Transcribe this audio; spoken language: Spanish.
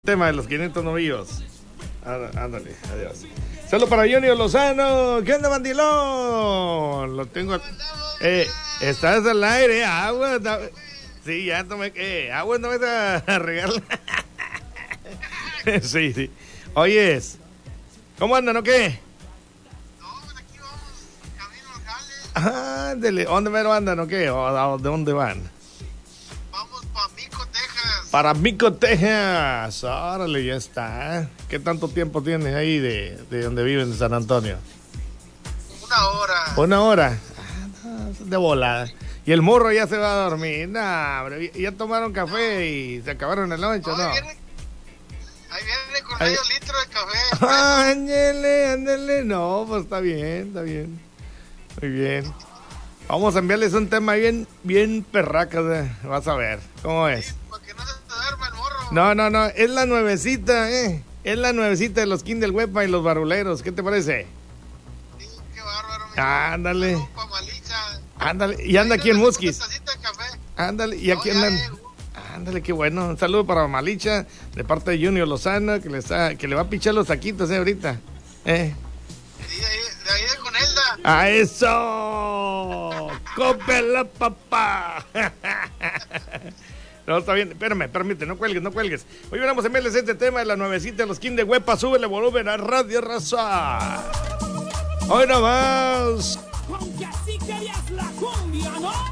Tema de los 500 novillos. Ándale, adiós. Solo para Junior Lozano. ¿Qué onda, mandilón? Lo tengo. Estás al aire, agua. Sí, ya tomé. Agua no vas a regalar. Sí, sí. Oyes, ¿cómo andan o qué? No, pues aquí vamos, camino al jale. Ándale, ¿dónde mero andan o qué? ¿O de dónde van? Vamos para Mico, Texas. Para Mico, Texas. Órale, ya está. ¿Qué tanto tiempo tienes ahí de donde viven, de San Antonio? Una hora. ¿Una hora? De volada. Y el morro ya se va a dormir. Nah, hombre, ya tomaron café y se acabaron el lunch, ¿o no? Ahí viene con medio litro de café. Ándele. No, pues está bien, está bien. Muy bien. Vamos a enviarles un tema bien perraca, vas a ver. ¿Cómo es? Sí, para que no se te duerma el morro. No. Es la nuevecita, Es la nuevecita de los King del Huepa y los Baruleros. ¿Qué te parece? Sí, qué bárbaro. Ándale. Pa' Malicha. Ándale. Y anda aquí en Musquis. Una tacita de café. Ándale. Y aquí andan. Ándale, qué bueno. Un saludo para Malicha, de parte de Junior Lozano, que le va a pichar los saquitos, ahorita. Sí, de ahí de Conelda. ¡A eso! ¡Cópela, papá! No, está bien. Espérame, permite, no cuelgues. Hoy vamos a enviarles este tema de la nuevecita de los King de Huepa. Súbele volumen a Radio Raza. Hoy nomás. Aunque así querías la cumbia, ¿no?